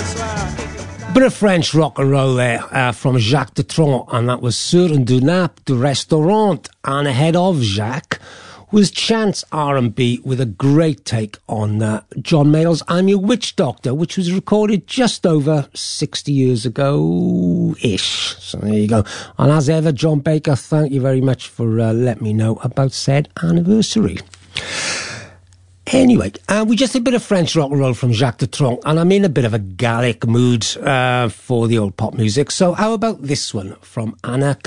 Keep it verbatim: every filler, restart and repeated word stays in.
Bit of French rock and roll there uh, from Jacques Dutronc, and that was Sur une nappe de restaurant. And ahead of Jacques was Chance R and B with a great take on uh, John Mayall's I'm Your Witch Doctor, which was recorded just over sixty years ago-ish. So there you go. And as ever, John Baker, thank you very much for uh, letting me know about said anniversary. Anyway, uh, we just did a bit of French rock and roll from Jacques Dutronc, and I'm in a bit of a Gallic mood uh, for the old pop music. So how about this one from Anna